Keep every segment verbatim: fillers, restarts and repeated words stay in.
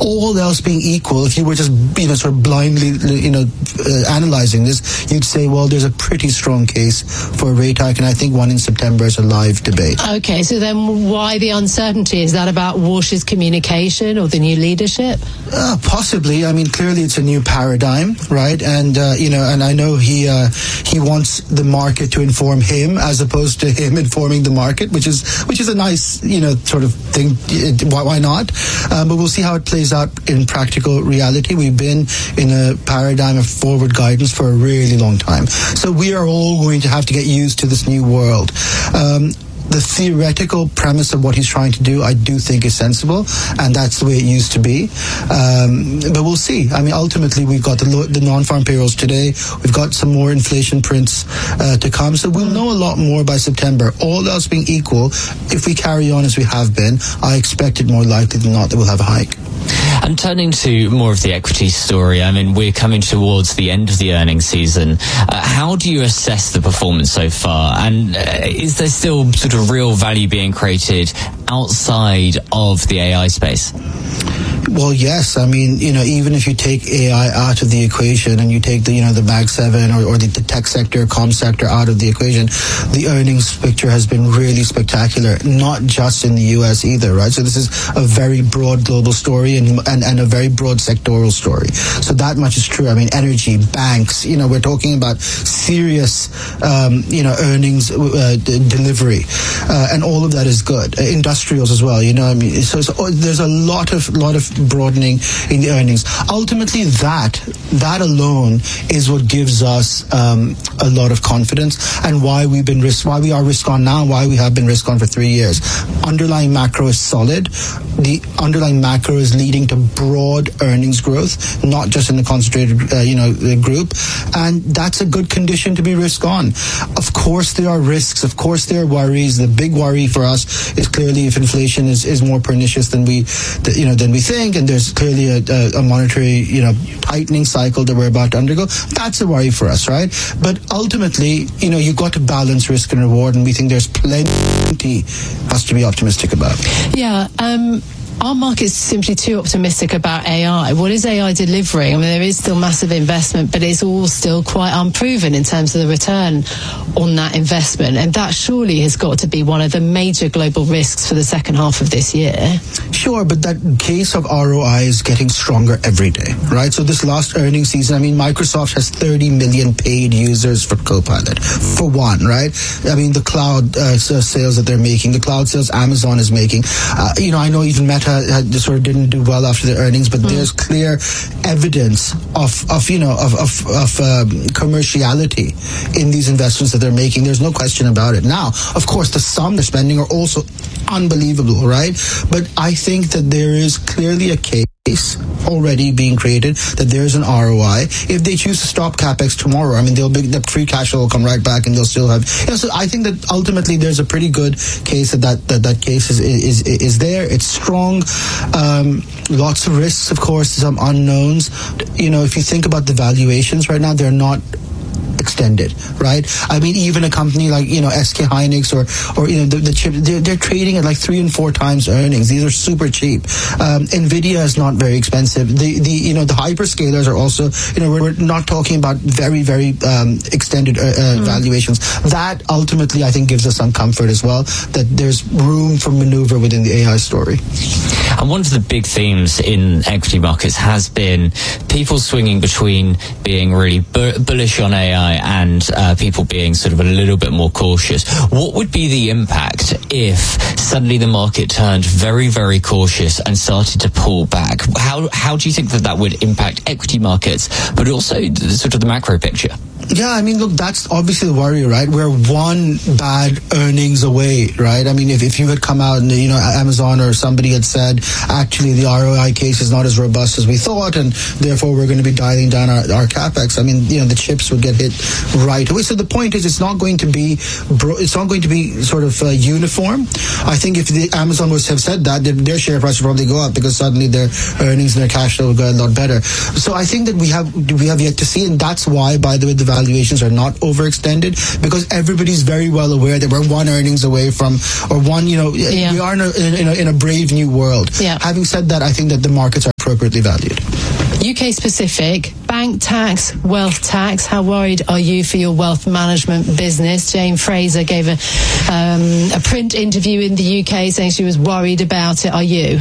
all else being equal, if you were just, you know, sort of blindly, you know, uh, analyzing this, you'd say, well, there's a pretty strong case for a rate hike, and I think one in September is a live debate. Okay, so then why the uncertainty? Is that about Walsh's communication or the new leadership? Uh, possibly. I mean, clearly it's a new paradigm, right? And, uh, you know, and I know he uh, he wants the market to inform him as opposed to him informing the market, which is which is a nice, you know, sort of thing. Why, why not? Um, but we'll see how it plays out in practical reality. We've been in a paradigm of forward guidance for a really long time. So we are all going to have to get used to this new world. Um, The theoretical premise of what he's trying to do, I do think is sensible, and that's the way it used to be. Um, but we'll see. I mean, ultimately, we've got the, lo- the non-farm payrolls today. We've got some more inflation prints uh, to come. So we'll know a lot more by September. All else being equal, if we carry on as we have been, I expect it more likely than not that we'll have a hike. And turning to more of the equity story, I mean, we're coming towards the end of the earnings season. Uh, how do you assess the performance so far? And uh, is there still sort of real value being created outside of the A I space? Well, yes. I mean, you know, even if you take A I out of the equation and you take the, you know, the Mag seven or, or the, the tech sector, comm sector out of the equation, the earnings picture has been really spectacular, not just in the U S either, right? So this is a very broad global story and, and, and a very broad sectoral story. So that much is true. I mean, energy, banks, you know, we're talking about serious, um, you know, earnings uh, d- delivery. Uh, and all of that is good. Uh, industrials as well, you know, I mean, so, so there's a lot of, lot of broadening in the earnings. Ultimately, that that alone is what gives us um, a lot of confidence, and why we've been risk, why we are risk on now, why we have been risk on for three years. Underlying macro is solid. The underlying macro is leading to broad earnings growth, not just in the concentrated, uh, you know, group, and that's a good condition to be risk on. Of course, there are risks. Of course, there are worries. The big worry for us is clearly if inflation is, is more pernicious than we, you know, than we think. And there's clearly a, a, a monetary, you know, tightening cycle that we're about to undergo. That's a worry for us, right? But ultimately, you know, you've got to balance risk and reward, and we think there's plenty for us to be optimistic about. Yeah. Um, our market's simply too optimistic about A I. What is A I delivering? I mean, there is still massive investment, but it's all still quite unproven in terms of the return on that investment. And that surely has got to be one of the major global risks for the second half of this year. Sure, but that case of R O I is getting stronger every day, right? So this last earnings season, I mean, Microsoft has thirty million paid users for Copilot, for one, right? I mean, the cloud uh, sales that they're making, the cloud sales Amazon is making. Uh, you know, I know even Meta had, sort of didn't do well after the earnings, but mm. there's clear evidence of, of you know, of, of, of um, commerciality in these investments that they're making. There's no question about it. Now, of course, the sum they're spending are also unbelievable, right? But I think that there is clearly a case already being created that there's an R O I. If they choose to stop CapEx tomorrow, I mean, they'll be, the free cash flow will come right back, and they'll still have. You know, so I think that ultimately there's a pretty good case that that that, that case is, is is there. It's strong. Um, lots of risks, of course, some unknowns. You know, if you think about the valuations right now, they're not extended, right? I mean, even a company like, you know, S K Hynix or, or you know, the, the chip, they're, they're trading at like three and four times earnings. These are super cheap. Um, Nvidia is not very expensive. The, the, you know, the hyperscalers are also, you know, we're, we're not talking about very, very um, extended uh, uh, mm. valuations. That ultimately, I think, gives us some comfort as well, that there's room for maneuver within the A I story. And one of the big themes in equity markets has been people swinging between being really bu- bullish on A I and uh, people being sort of a little bit more cautious. What would be the impact if suddenly the market turned very, very cautious and started to pull back? How how do you think that that would impact equity markets, but also the, sort of the macro picture? Yeah, I mean, look, that's obviously the worry, right? We're one bad earnings away, right? I mean, if, if you had come out and, you know, Amazon or somebody had said, actually, the R O I case is not as robust as we thought, and therefore we're going to be dialing down our, our CapEx, I mean, you know, the chips would get hit right away. So the point is, it's not going to be, it's not going to be sort of uh, uniform. I think if the Amazon was to have said that, their share price would probably go up because suddenly their earnings and their cash flow will go a lot better. So I think that we have, we have yet to see, and that's why, by the way, the valuations are not overextended, because everybody's very well aware that we're one earnings away from, or one, you know, yeah. we are in a, in, a, in a brave new world. Yeah. Having said that, I think that the markets are appropriately valued. U K specific, bank tax, wealth tax. How worried are you for your wealth management business? Jane Fraser gave a, um, a print interview in the U K saying she was worried about it. Are you?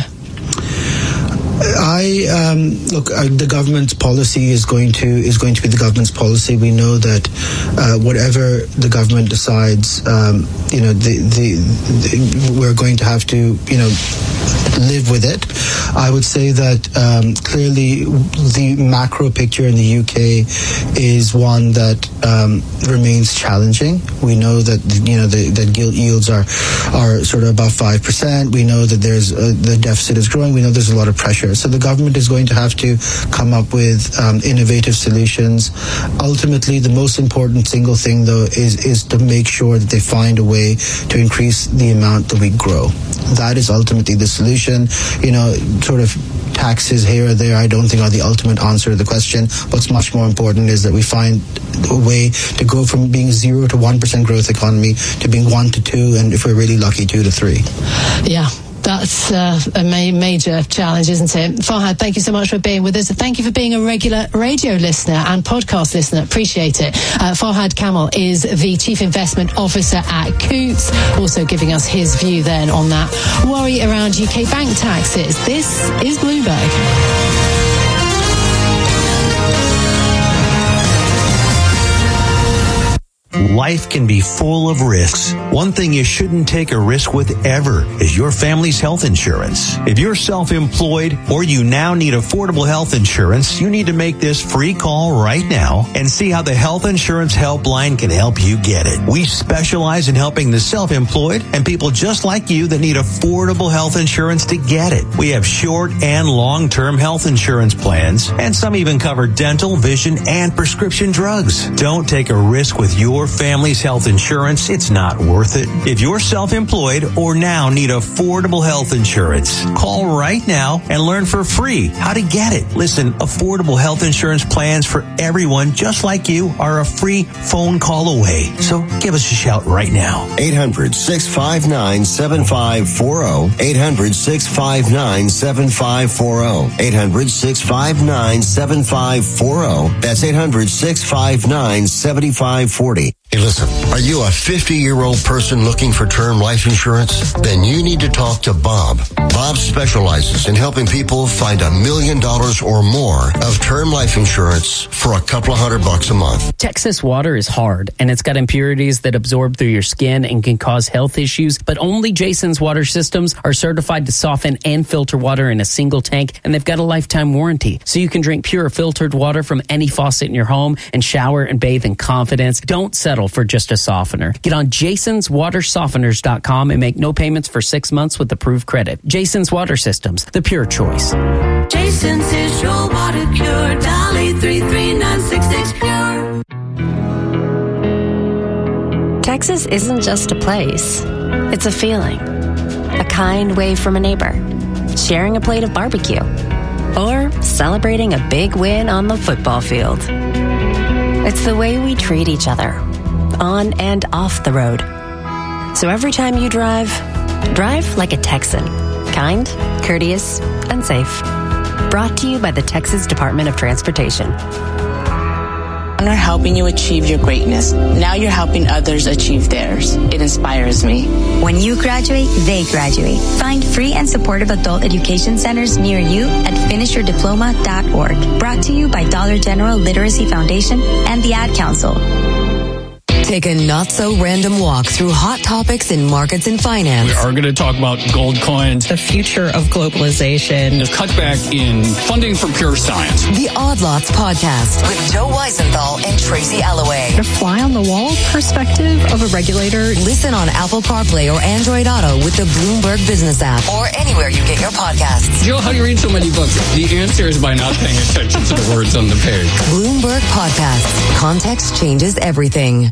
I um, look. Uh, the government's policy is going to is going to be the government's policy. We know that uh, whatever the government decides, um, you know, the, the, the we're going to have to, you know, live with it. I would say that um, clearly the macro picture in the U K is one that um, remains challenging. We know that you know the, that gilt yields are are sort of above five percent. We know that there's uh, the deficit is growing. We know there's a lot of pressure. So the government is going to have to come up with um, innovative solutions. Ultimately, the most important single thing, though, is is to make sure that they find a way to increase the amount that we grow. That is ultimately the solution. You know, sort of taxes here or there, I don't think are the ultimate answer to the question. What's much more important is that we find a way to go from being zero to one percent growth economy to being one to two, and if we're really lucky, two to three. Yeah. That's uh, a ma- major challenge, isn't it? Farhad, thank you so much for being with us. Thank you for being a regular radio listener and podcast listener. Appreciate it. Uh, Farhad Kamal is the Chief Investment Officer at Coutts, also giving us his view then on that worry around U K bank taxes. This is Bloomberg. Life can be full of risks. One thing you shouldn't take a risk with ever is your family's health insurance. If you're self-employed or you now need affordable health insurance, you need to make this free call right now and see how the Health Insurance Helpline can help you get it. We specialize in helping the self-employed and people just like you that need affordable health insurance to get it. We have short and long-term health insurance plans, and some even cover dental, vision, and prescription drugs. Don't take a risk with your family's health insurance. It's not worth it. If you're self-employed or now need affordable health insurance, call right now and learn for free how to get it. Listen, affordable health insurance plans for everyone just like you are a free phone call away. So give us a shout right now. eight hundred, six five nine, seven five four zero. eight hundred, six five nine, seven five four zero. eight hundred, six five nine, seven five four zero. That's eight hundred, six five nine, seven five four zero. Hey, listen, are you a fifty-year-old person looking for term life insurance? Then you need to talk to Bob. Bob specializes in helping people find a million dollars or more of term life insurance for a couple of hundred bucks a month. Texas water is hard, and it's got impurities that absorb through your skin and can cause health issues, but only Jason's water systems are certified to soften and filter water in a single tank, and they've got a lifetime warranty. So you can drink pure filtered water from any faucet in your home and shower and bathe in confidence. Don't settle for just a softener. Get on jasons water softeners dot com and make no payments for six months with approved credit. Jason's Water Systems, the pure choice. Jason's is your water cure. Dolly three three nine six six pure. Texas isn't just a place. It's a feeling. A kind wave from a neighbor. Sharing a plate of barbecue. Or celebrating a big win on the football field. It's the way we treat each other, on and off the road. So every time you drive, drive like a Texan. Kind, courteous, and safe. Brought to you by the Texas Department of Transportation. Honor helping you achieve your greatness. Now you're helping others achieve theirs. It inspires me. When you graduate, they graduate. Find free and supportive adult education centers near you at finish your diploma dot org. Brought to you by Dollar General Literacy Foundation and the Ad Council. Take a not-so-random walk through hot topics in markets and finance. We are going to talk about gold coins, the future of globalization, the cutback in funding for pure science. The Odd Lots Podcast with Joe Weisenthal and Tracy Alloway. The fly-on-the-wall perspective of a regulator. Listen on Apple CarPlay or Android Auto with the Bloomberg Business app or anywhere you get your podcasts. Joe, how do you read so many books? The answer is by not paying attention to the words on the page. Bloomberg Podcasts. Context changes everything.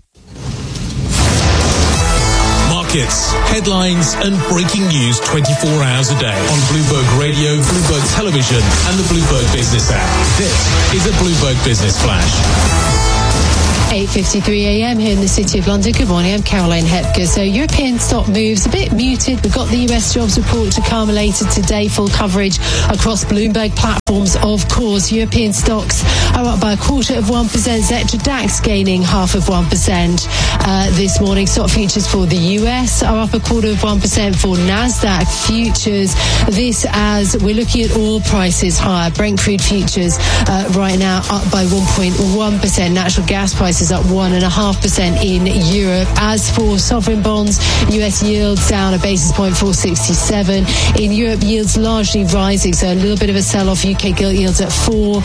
Markets, headlines, and breaking news twenty-four hours a day on Bloomberg Radio, Bloomberg Television, and the Bloomberg Business app. This is a Bloomberg Business Flash. eight fifty-three a m here in the City of London. Good morning, I'm Caroline Hepker. So European stock moves a bit muted. We've got the U S jobs report to come later today. Full coverage across Bloomberg platforms, of course. European stocks are up by a quarter of one percent. Xetra DAX gaining half of one percent uh, this morning. Stock futures for the U S are up a quarter of one percent for NASDAQ futures. This as we're looking at oil prices higher. Brent crude futures uh, right now up by one point one percent. Natural gas prices up one point five percent in Europe. As for sovereign bonds, U S yields down a basis point, four sixty-seven. In Europe, yields largely rising, so a little bit of a sell-off. U K gilt yields at four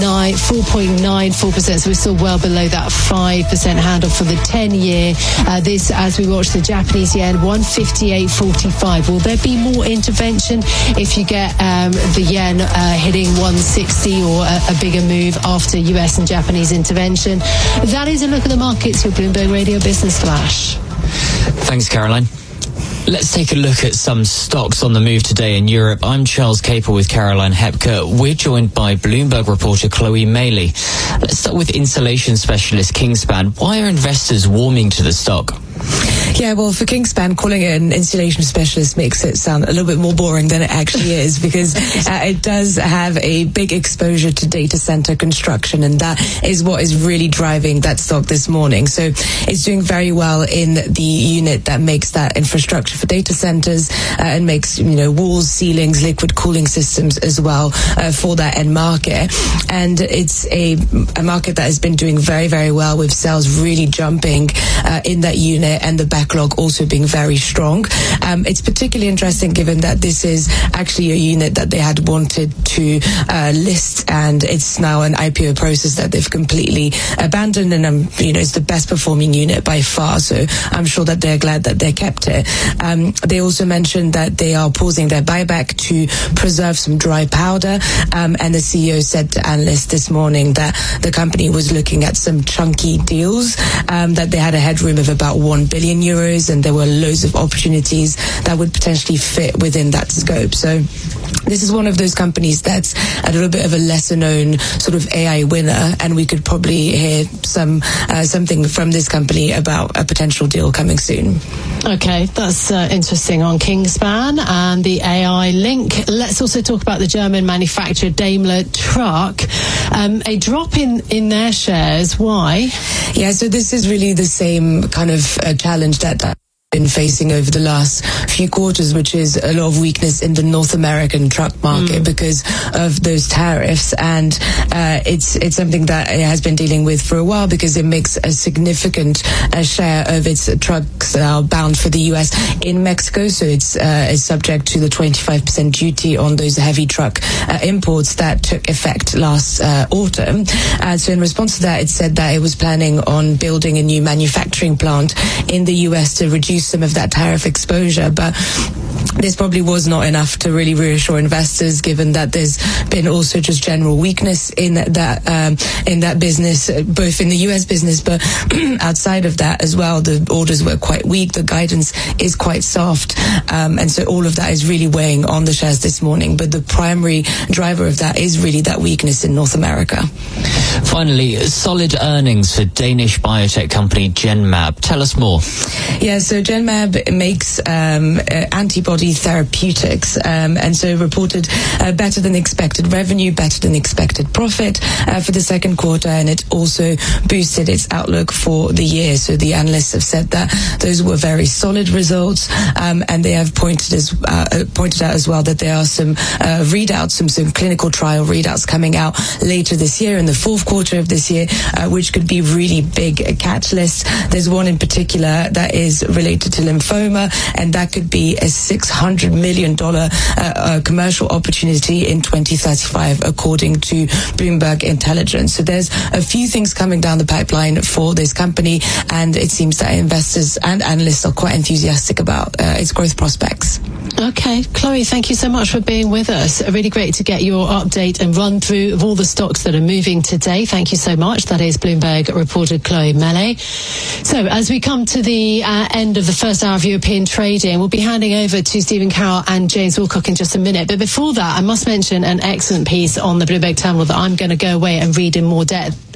point nine four percent, so we're still well below that five percent handle for the ten-year. Uh, this as we watch the Japanese yen, one fifty-eight forty-five. Will there be more intervention if you get um, the yen uh, hitting one sixty or a, a bigger move after U S and Japanese intervention? That is a look at the markets, your Bloomberg Radio Business Flash. Thanks, Caroline. Let's take a look at some stocks on the move today in Europe. I'm Charles Capel with Caroline Hepker. We're joined by Bloomberg reporter Chloe Maley. Let's start with insulation specialist Kingspan. Why are investors warming to the stock? Yeah, well, for Kingspan, calling it an insulation specialist makes it sound a little bit more boring than it actually is, because uh, it does have a big exposure to data center construction, and that is what is really driving that stock this morning. So it's doing very well in the unit that makes that infrastructure for data centers uh, and makes, you know, walls, ceilings, liquid cooling systems as well uh, for that end market. And it's a, a market that has been doing very, very well, with sales really jumping uh, in that unit, and the backlog also being very strong. Um, it's particularly interesting given that this is actually a unit that they had wanted to uh, list, and it's now an I P O process that they've completely abandoned, and um, you know, it's the best performing unit by far, so I'm sure that they're glad that they kept it. Um, they also mentioned that they are pausing their buyback to preserve some dry powder, um, and the C E O said to analysts this morning that the company was looking at some chunky deals, um, that they had a headroom of about one billion euros, and there were loads of opportunities that would potentially fit within that scope. So this is one of those companies that's a little bit of a lesser known sort of A I winner, and we could probably hear some uh, something from this company about a potential deal coming soon. Okay, that's uh, interesting on Kingspan and the A I link. Let's also talk about the German manufacturer Daimler Truck. Um, a drop in, in their shares. Why? Yeah, so this is really the same kind of uh, challenge that that been facing over the last few quarters, which is a lot of weakness in the North American truck market mm. because of those tariffs, and uh, it's it's something that it has been dealing with for a while, because it makes a significant uh, share of its trucks that are bound for the U S in Mexico, so it's uh, is subject to the twenty-five percent duty on those heavy truck uh, imports that took effect last uh, autumn. Uh, so in response to that, it said that it was planning on building a new manufacturing plant in the U S to reduce some of that tariff exposure, but this probably was not enough to really reassure investors, given that there's been also just general weakness in that um, in that business, both in the U S business, but outside of that as well. The orders were quite weak, the guidance is quite soft, um, and so all of that is really weighing on the shares this morning. But the primary driver of that is really that weakness in North America. Finally, solid earnings for Danish biotech company Genmab. Tell us more. Yeah, so Genmab makes um, uh, antibody therapeutics, um, and so reported uh, better than expected revenue, better than expected profit uh, for the second quarter, and it also boosted its outlook for the year. So the analysts have said that those were very solid results, um, and they have pointed as uh, pointed out as well that there are some uh, readouts, some some clinical trial readouts coming out later this year, in the fourth quarter of this year, uh, which could be really big catalysts. There's one in particular that is related to lymphoma, and that could be a six hundred million dollars uh, uh, commercial opportunity in twenty thirty-five, according to Bloomberg Intelligence. So there's a few things coming down the pipeline for this company, and it seems that investors and analysts are quite enthusiastic about uh, its growth prospects. Okay, Chloe, thank you so much for being with us. Really great to get your update and run through of all the stocks that are moving today. Thank you so much. That is Bloomberg reporter Chloe Maley. So as we come to the uh, end of the first hour of European trading, we'll be handing over to Stephen Carroll and James Wilcock in just a minute. But before that, I must mention an excellent piece on the Bloomberg Terminal that I'm going to go away and read in more depth.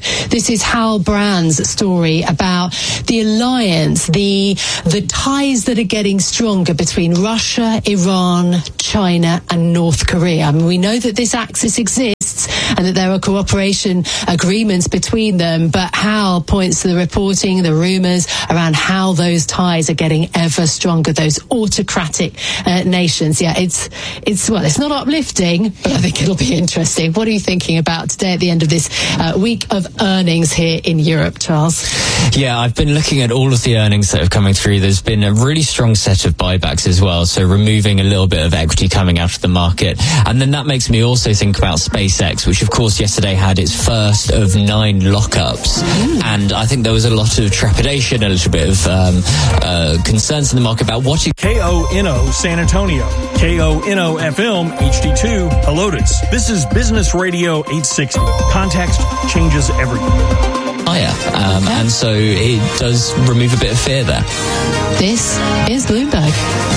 This is Hal Brand's story about the alliance, the the ties that are getting stronger between Russia, Iran, China and North Korea. I mean, we know that this axis exists and that there are cooperation agreements between them, but Hal points to the reporting, the rumours around how those ties are getting ever stronger, those autocratic uh, nations. Yeah, it's, it's well, it's not uplifting, but I think it'll be interesting. What are you thinking about today at the end of this uh, week of earnings here in Europe, Charles? Yeah, I've been looking at all of the earnings that are coming through. There's been a really strong set of buybacks as well, so removing a little bit of equity coming out of the market. And then that makes me also think about SpaceX, which of course yesterday had its first of nine lockups. Mm. And I think there was a lot of trepidation, a little bit of um, uh, concerns in the market about what you... K O N O San Antonio, K O N O F M H D two Helotes. This is Business Radio eight sixty. Context changes everything. Higher, um, and so it does remove a bit of fear there. This is Bloomberg.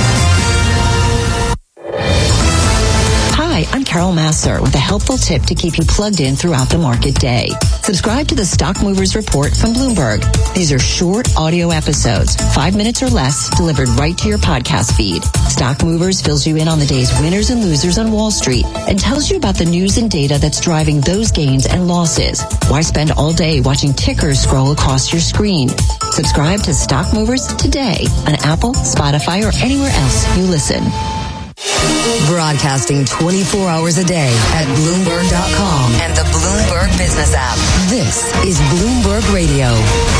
Hi, I'm Carol Masser with a helpful tip to keep you plugged in throughout the market day. Subscribe to the Stock Movers Report from Bloomberg. These are short audio episodes, five minutes or less, delivered right to your podcast feed. Stock Movers fills you in on the day's winners and losers on Wall Street and tells you about the news and data that's driving those gains and losses. Why spend all day watching tickers scroll across your screen? Subscribe to Stock Movers today on Apple, Spotify, or anywhere else you listen. Broadcasting twenty-four hours a day at Bloomberg dot com and the Bloomberg Business app. This is Bloomberg Radio.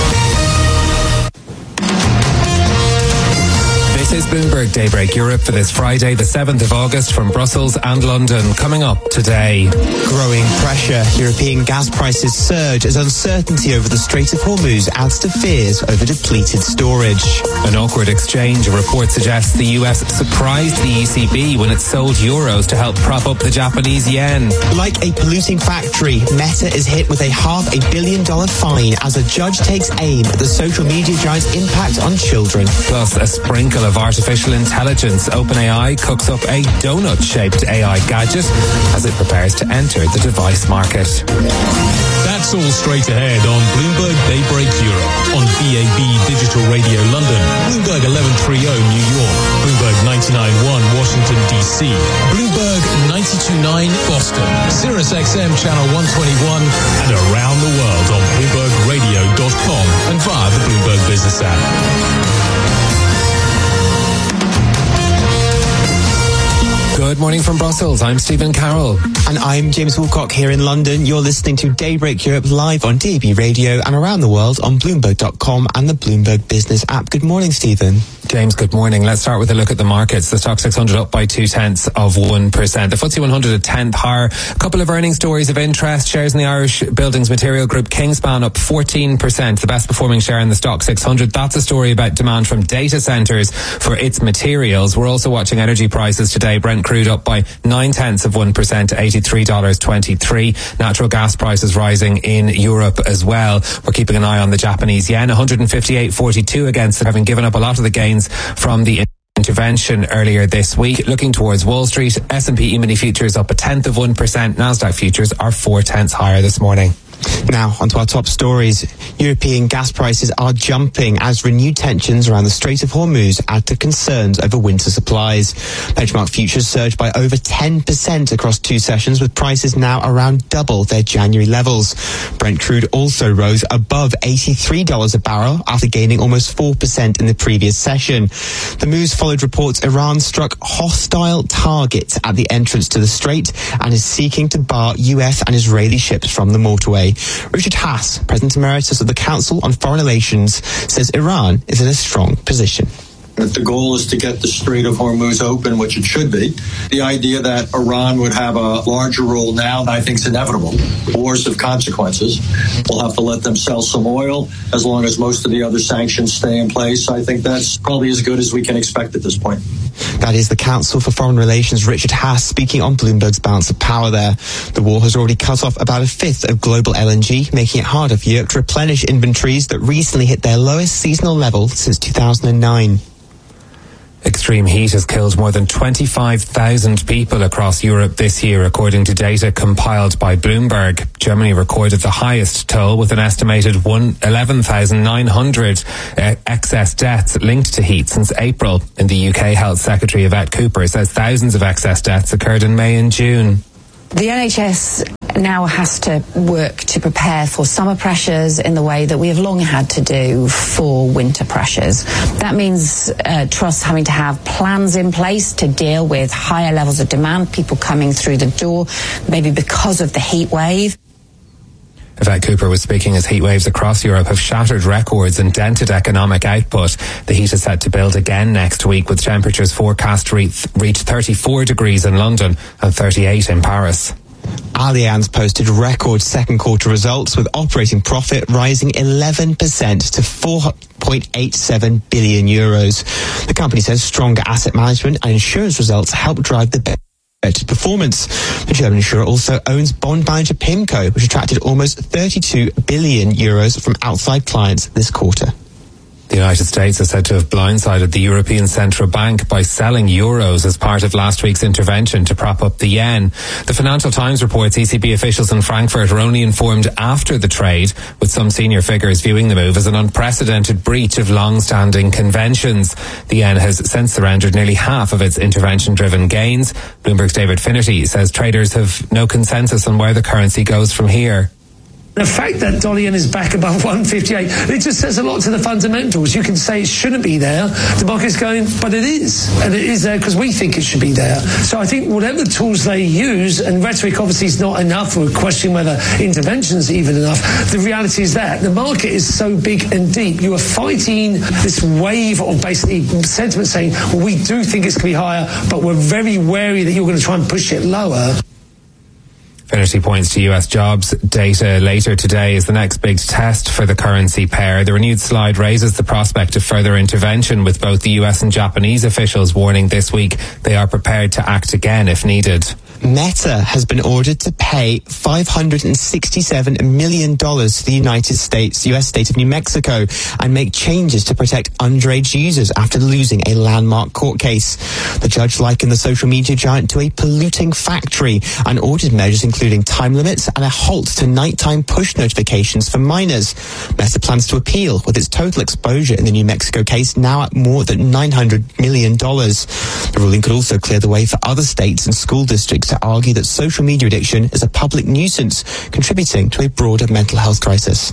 This is Bloomberg Daybreak Europe for this Friday, the seventh of August, from Brussels and London. Coming up today. Growing pressure. European gas prices surge as uncertainty over the Strait of Hormuz adds to fears over depleted storage. An awkward exchange. A report suggests the U S surprised the E C B when it sold euros to help prop up the Japanese yen. Like a polluting factory, Meta is hit with a half a billion dollar fine as a judge takes aim at the social media giant's impact on children. Plus, a sprinkle of artificial intelligence. OpenAI cooks up a donut-shaped A I gadget as it prepares to enter the device market. That's all straight ahead on Bloomberg Daybreak Europe, on B A B Digital Radio London, Bloomberg eleven thirty New York, Bloomberg ninety-nine point one Washington, D C, Bloomberg ninety-two point nine Boston, Sirius X M Channel one twenty-one, and around the world on Bloomberg Radio dot com and via the Bloomberg Business app. Good morning from Brussels. I'm Stephen Carroll. And I'm James Woolcock here in London. You're listening to Daybreak Europe live on D A B Radio and around the world on Bloomberg dot com and the Bloomberg Business app. Good morning, Stephen. James, good morning. Let's start with a look at the markets. The Stock six hundred up by two tenths of one percent. The F T S E one hundred a tenth higher. A couple of earnings stories of interest. Shares in the Irish Buildings Material Group Kingspan up fourteen percent. The best performing share in the Stock six hundred. That's a story about demand from data centres for its materials. We're also watching energy prices today. Brent crude up by nine tenths of one percent to eighty-three dollars twenty-three. Natural gas prices rising in Europe as well. We're keeping an eye on the Japanese yen. one fifty-eight forty-two against it, having given up a lot of the gains from the intervention earlier this week. Looking towards Wall Street, S and P E-mini futures up a tenth of one percent. Nasdaq futures are four tenths higher this morning. Now, onto our top stories. European gas prices are jumping as renewed tensions around the Strait of Hormuz add to concerns over winter supplies. Benchmark futures surged by over ten percent across two sessions, with prices now around double their January levels. Brent crude also rose above eighty-three dollars a barrel after gaining almost four percent in the previous session. The moves followed reports Iran struck hostile targets at the entrance to the strait and is seeking to bar U S and Israeli ships from the motorway. Richard Haass, President Emeritus of the Council on Foreign Relations, says Iran is in a strong position. If the goal is to get the Strait of Hormuz open, which it should be, the idea that Iran would have a larger role now, I think is inevitable. Wars have consequences. We'll have to let them sell some oil as long as most of the other sanctions stay in place. I think that's probably as good as we can expect at this point. That is the Council for Foreign Relations, Richard Haass, speaking on Bloomberg's Balance of Power there. The war has already cut off about a fifth of global L N G, making it harder for Europe to replenish inventories that recently hit their lowest seasonal level since two thousand nine. Extreme heat has killed more than twenty-five thousand people across Europe this year, according to data compiled by Bloomberg. Germany recorded the highest toll, with an estimated eleven thousand nine hundred uh, excess deaths linked to heat since April. In the U K, Health Secretary Yvette Cooper says thousands of excess deaths occurred in May and June. The N H S now has to work to prepare for summer pressures in the way that we have long had to do for winter pressures. That means uh, trusts having to have plans in place to deal with higher levels of demand, people coming through the door, maybe because of the heat wave. Yvette Cooper was speaking as heat waves across Europe have shattered records and dented economic output. The heat is set to build again next week, with temperatures forecast to reach, reach thirty-four degrees in London and thirty-eight in Paris. Allianz posted record second quarter results, with operating profit rising eleven percent to four point eight seven billion euros. The company says stronger asset management and insurance results helped drive the better performance. The German insurer also owns bond manager PIMCO, which attracted almost thirty-two billion euros from outside clients this quarter. The United States is said to have blindsided the European Central Bank by selling euros as part of last week's intervention to prop up the yen. The Financial Times reports E C B officials in Frankfurt were only informed after the trade, with some senior figures viewing the move as an unprecedented breach of long-standing conventions. The yen has since surrendered nearly half of its intervention-driven gains. Bloomberg's David Finnerty says traders have no consensus on where the currency goes from here. The fact that dollar yen is back above one fifty-eight, it just says a lot to the fundamentals. You can say it shouldn't be there. The market's going, but it is. And it is there because we think it should be there. So I think whatever tools they use, and rhetoric obviously is not enough, we're questioning whether intervention's even enough. The reality is that the market is so big and deep. You are fighting this wave of basically sentiment saying, well, we do think it's going to be higher, but we're very wary that you're going to try and push it lower. Finnerty points to U S jobs data later today as the next big test for the currency pair. The renewed slide raises the prospect of further intervention, with both the U S and Japanese officials warning this week they are prepared to act again if needed. Meta has been ordered to pay five hundred sixty-seven million dollars to the United States, U S state of New Mexico, and make changes to protect underage users after losing a landmark court case. The judge likened the social media giant to a polluting factory and ordered measures including time limits and a halt to nighttime push notifications for minors. Meta plans to appeal, with its total exposure in the New Mexico case now at more than nine hundred million dollars. The ruling could also clear the way for other states and school districts to argue that social media addiction is a public nuisance, contributing to a broader mental health crisis.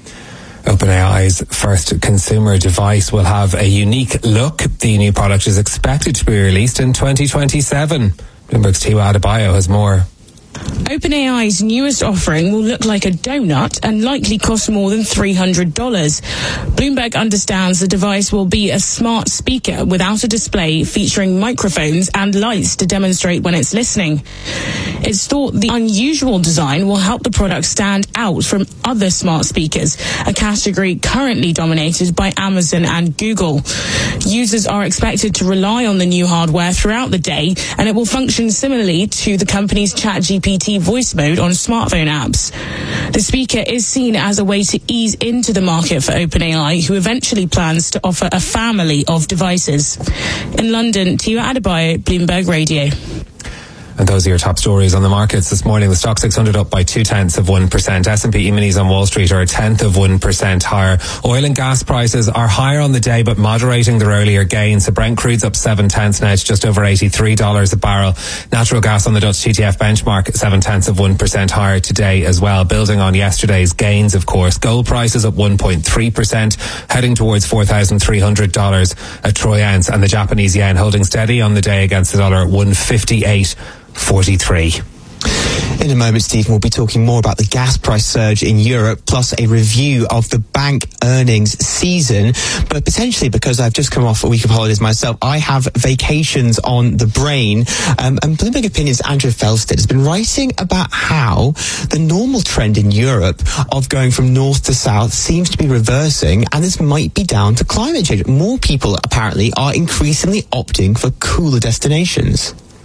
OpenAI's first consumer device will have a unique look. The new product is expected to be released in twenty twenty-seven. Bloomberg's Tiwa Adebayo has more. OpenAI's newest offering will look like a donut and likely cost more than three hundred dollars. Bloomberg understands the device will be a smart speaker without a display, featuring microphones and lights to demonstrate when it's listening. It's thought the unusual design will help the product stand out from other smart speakers, a category currently dominated by Amazon and Google. Users are expected to rely on the new hardware throughout the day, and it will function similarly to the company's ChatGPT voice mode on smartphone apps. The speaker is seen as a way to ease into the market for OpenAI, who eventually plans to offer a family of devices. In London, Tiwa Adebayo, Bloomberg Radio. And those are your top stories on the markets this morning. The stock six hundred up by two tenths of one percent. S and P E-minis on Wall Street are a tenth of one percent higher. Oil and gas prices are higher on the day, but moderating their earlier gains. So Brent crude's up seven tenths now. It's just over eighty-three dollars a barrel. Natural gas on the Dutch T T F benchmark, seven tenths of one percent higher today as well, building on yesterday's gains, of course. Gold prices up one point three percent, heading towards four thousand three hundred dollars a troy ounce. And the Japanese yen holding steady on the day against the dollar at one fifty-eight forty-three. In a moment, Stephen will be talking more about the gas price surge in Europe, plus a review of the bank earnings season. But potentially, because I've just come off a week of holidays myself, I have vacations on the brain. Um, and Bloomberg Opinion's Andrew Felsted has been writing about how the normal trend in Europe of going from north to south seems to be reversing, and this might be down to climate change. More people apparently are increasingly opting for cooler destinations.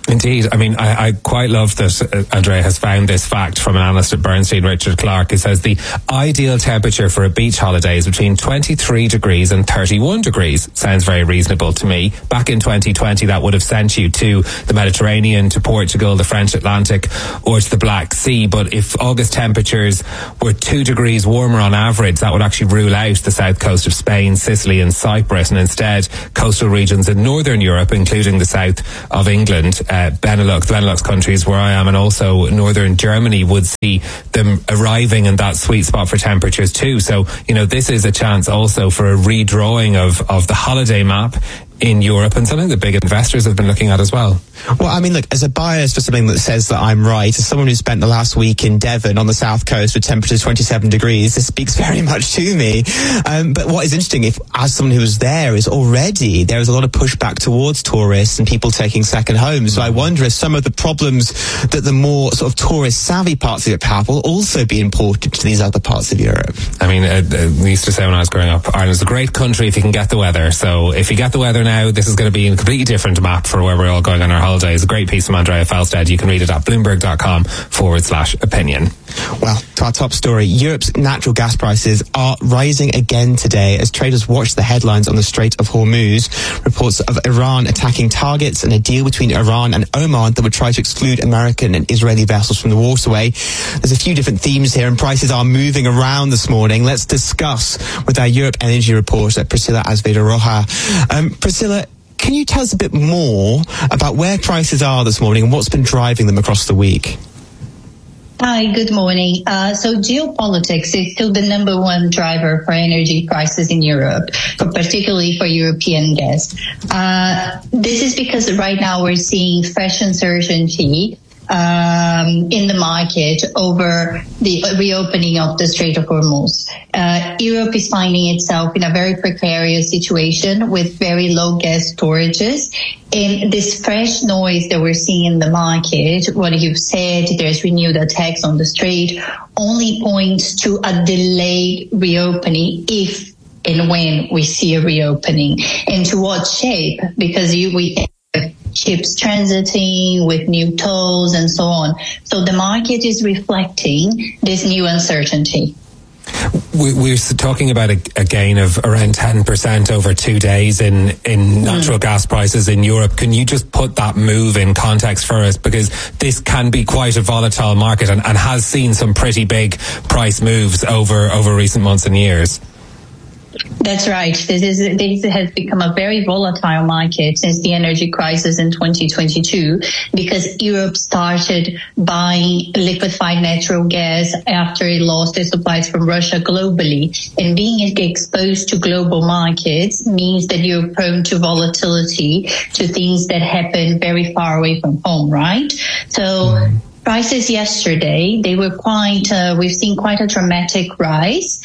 Indeed. I mean, I, I quite love that uh, Andrea has found this fact from an analyst at Bernstein, Richard Clark, who says the ideal temperature for a beach holiday is between twenty-three degrees and thirty-one degrees. Sounds very reasonable to me. Back in twenty twenty, that would have sent you to the Mediterranean, to Portugal, the French Atlantic, or to the Black Sea. But if August temperatures were two degrees warmer on average, that would actually rule out the south coast of Spain, Sicily and Cyprus, and instead coastal regions in northern Europe, including the south of England, uh, Benelux, the Benelux countries where I am, and also northern Germany, would see them arriving in that sweet spot for temperatures too. So, you know, this is a chance also for a redrawing of, of the holiday map in Europe, and something that big investors have been looking at as well. Well, I mean, look, as a bias for something that says that I'm right, as someone who spent the last week in Devon on the south coast with temperatures twenty-seven degrees, this speaks very much to me. Um, but what is interesting, if as someone who was there, is already there is a lot of pushback towards tourists and people taking second homes. So I wonder if some of the problems that the more sort of tourist-savvy parts of Europe have will also be imported to these other parts of Europe. I mean, uh, uh, we used to say when I was growing up, Ireland's a great country if you can get the weather. So if you get the weather now, this is going to be a completely different map for where we're all going on our holidays. A great piece from Andrea Felstead. You can read it at bloomberg.com forward slash opinion. Well, to our top story, Europe's natural gas prices are rising again today as traders watch the headlines on the Strait of Hormuz. Reports of Iran attacking targets and a deal between Iran and Oman that would try to exclude American and Israeli vessels from the waterway. There's a few different themes here and prices are moving around this morning. Let's discuss with our Europe Energy reporter, Priscilla Azevedo-Roja. Um, Priscilla, can you tell us a bit more about where prices are this morning and what's been driving them across the week? Hi, good morning. Uh, so geopolitics is still the number one driver for energy prices in Europe, for particularly for European gas. Uh, this is because right now we're seeing fresh uncertainty um, in the market over the reopening of the Strait of Hormuz. Uh, Europe is finding itself in a very precarious situation with very low gas storages. And this fresh noise that we're seeing in the market, what you've said, there's renewed attacks on the strait, only points to a delayed reopening if and when we see a reopening. And to what shape? Because you, we ships transiting with new tolls and so on. So the market is reflecting this new uncertainty. We, we're talking about a, a gain of around ten percent over two days in, in natural mm. gas prices in Europe. Can you just put that move in context for us? Because this can be quite a volatile market and, and has seen some pretty big price moves over, over recent months and years. That's right. This is this has become a very volatile market since the energy crisis in twenty twenty-two, because Europe started buying liquefied natural gas after it lost its supplies from Russia globally. And being exposed to global markets means that you're prone to volatility, to things that happen very far away from home, right? So prices yesterday, they were quite, uh, we've seen quite a dramatic rise.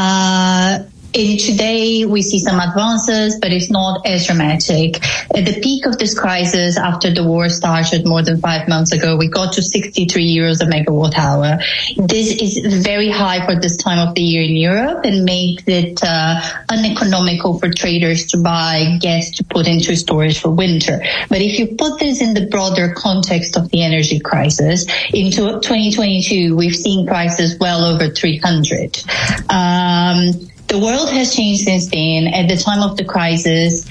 Uh, In today, we see some advances, but it's not as dramatic. At the peak of this crisis, after the war started more than five months ago, we got to sixty-three euros a megawatt hour. This is very high for this time of the year in Europe and makes it uh, uneconomical for traders to buy gas to put into storage for winter. But if you put this in the broader context of the energy crisis, into twenty twenty-two, we've seen prices well over three hundred. Um, The world has changed since then. At the time of the crisis,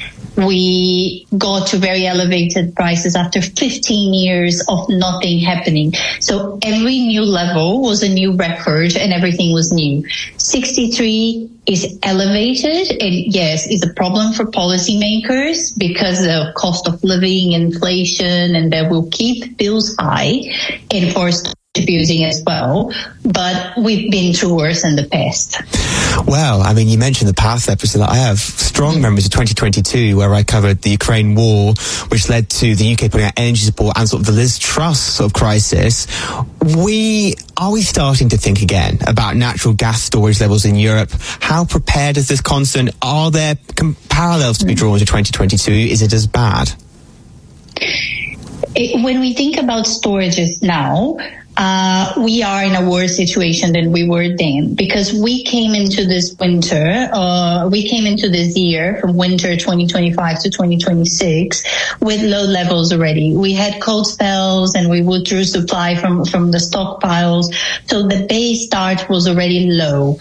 we got to very elevated prices after fifteen years of nothing happening. So every new level was a new record and everything was new. sixty-three is elevated, and yes, it's a problem for policymakers because of cost of living, inflation, and that will keep bills high and force abusing as well, but we've been through worse in the past. Well, I mean, you mentioned the past there, Priscilla. I have strong memories of twenty twenty-two where I covered the Ukraine war, which led to the U K putting out energy support and sort of the Liz Truss sort of crisis. We, are we starting to think again about natural gas storage levels in Europe? How prepared is this constant? Are there com- parallels to be drawn to twenty twenty-two? Is it as bad? It, when we think about storages now, uh, we are in a worse situation than we were then, because we came into this winter, uh, we came into this year from winter twenty twenty-five to twenty twenty-six with low levels already. We had cold spells and we withdrew supply from, from the stockpiles. So the base start was already low.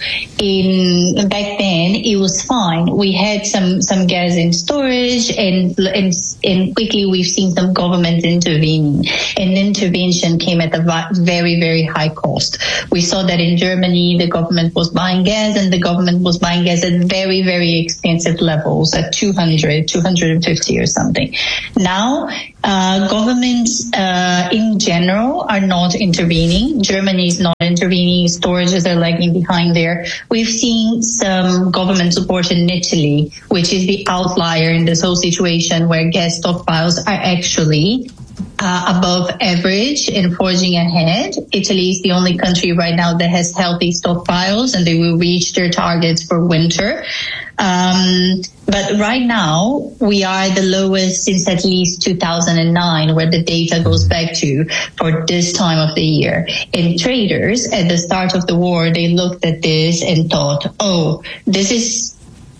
In back then, it was fine. We had some, some gas in storage, and, and, and quickly we've seen some government intervening. And intervention came at a very, very high cost. We saw that in Germany, the government was buying gas, and the government was buying gas at very, very expensive levels, at two hundred, two hundred fifty or something. Now, uh, governments uh, in general are not intervening. Germany is not intervening. Storages are lagging behind there. We've seen some government support in Italy, which is the outlier in this whole situation, where gas stockpiles are actually Uh, above average and forging ahead. Italy is the only country right now that has healthy stockpiles, and they will reach their targets for winter. Um, but right now, we are the lowest since at least two thousand nine, where the data goes back to for this time of the year. And traders, at the start of the war, they looked at this and thought, oh, this is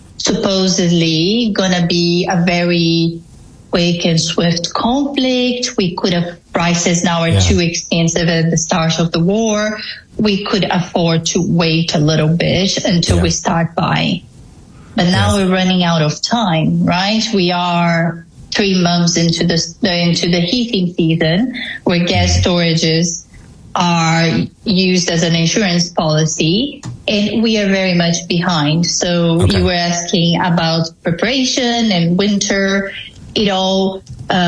supposedly going to be a very quick and swift conflict. We could have prices now are yeah. too expensive at the start of the war. We could afford to wait a little bit until yeah. we start buying. But now yes. we're running out of time, right? We are three months into the into the heating season, where gas storages are used as an insurance policy, and we are very much behind. So okay. you were asking about preparation and winter. It all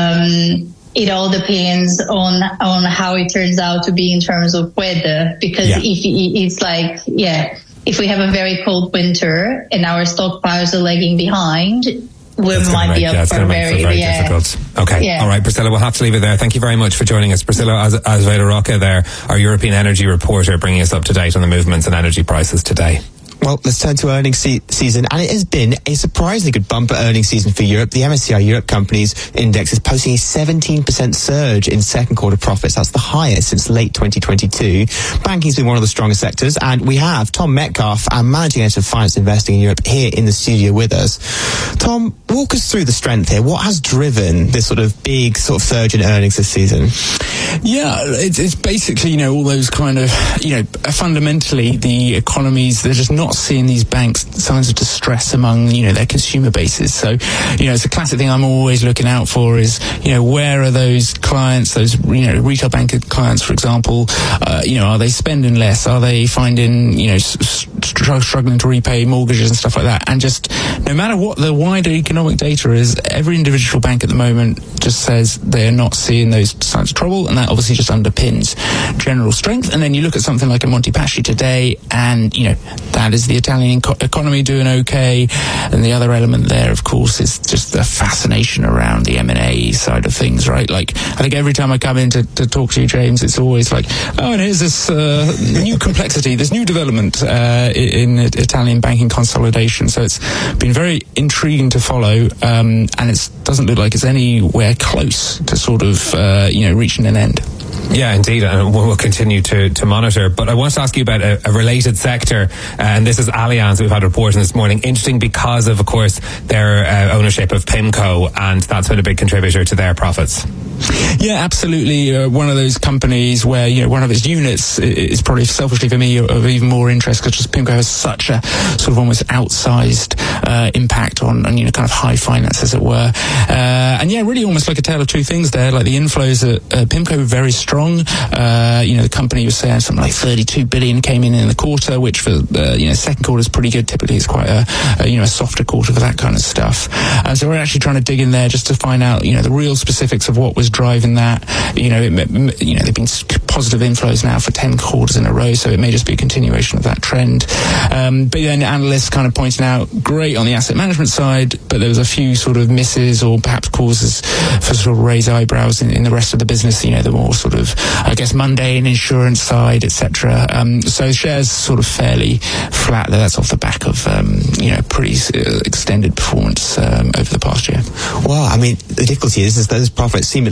um, it all depends on on how it turns out to be in terms of weather. Because yeah. if it's like, yeah, if we have a very cold winter and our stockpiles are lagging behind, we that's might make, be up yeah, for very, very yeah. difficult. Okay, yeah. all right, Priscilla, we'll have to leave it there. Thank you very much for joining us. Priscilla Azevedo Roca there, our European energy reporter, bringing us up to date on the movements in energy prices today. Well, let's turn to earnings se- season, and it has been a surprisingly good bumper earnings season for Europe. The M S C I Europe Companies Index is posting a seventeen percent surge in second quarter profits. That's the highest since late twenty twenty-two. Banking's been one of the strongest sectors, and we have Tom Metcalf, our Managing Editor of Finance Investing in Europe, here in the studio with us. Tom, walk us through the strength here. What has driven this sort of big sort of surge in earnings this season? Yeah, it's, it's basically, you know, all those kind of, you know, fundamentally the economies, they're just not seeing these banks signs of distress among, you know, their consumer bases. So, you know, it's a classic thing I'm always looking out for is, you know, where are those clients, those, you know, retail bank clients, for example, uh, you know, are they spending less? Are they finding, you know, str- struggling to repay mortgages and stuff like that? And just no matter what the wider economic data is, every individual bank at the moment just says they're not seeing those signs of trouble, and that obviously just underpins general strength. And then you look at something like a Monte Paschi today, and, you know, that is the Italian co- economy doing okay. And the other element there, of course, is just the fascination around the M and A side of things, right? Like, I think every time I come in to, to talk to you, James, it's always like, oh, and here's this uh, new complexity, this new development uh, in, in Italian banking consolidation. So it's been very intriguing to follow, um, and it doesn't look like it's anywhere close to sort of, uh, you know, reaching an end. Yeah, indeed, and we'll continue to, to monitor. But I want to ask you about a, a related sector, uh, and this is Allianz. We've had reporting this morning. Interesting because of, of course, their uh, ownership of PIMCO, and that's been a big contributor to their profits. Yeah, absolutely. Uh, one of those companies where, you know, one of its units is probably selfishly for me of even more interest, because PIMCO has such a sort of almost outsized uh, impact on, on, you know, kind of high finance, as it were. Uh, and yeah, really almost like a tale of two things there. Like the inflows at uh, PIMCO were very strong. Uh, you know, the company was saying something like thirty-two billion came in in the quarter, which for uh, you know, second quarter is pretty good. Typically, it's quite a, a you know a softer quarter for that kind of stuff. Uh, so we're actually trying to dig in there just to find out, you know, the real specifics of what was driving that. You know, it, you know, there've been positive inflows now for ten quarters in a row, so it may just be a continuation of that trend. Um, but then analysts kind of pointing out, great on the asset management side, but there was a few sort of misses or perhaps causes for sort of raise eyebrows in, in the rest of the business. You know, the more sort of, I guess, mundane insurance side, et cetera. Um, so shares sort of fairly flat. That's off the back of um, you know pretty uh, extended performance um, over the past year. Well, I mean, the difficulty is, is those profits seemingly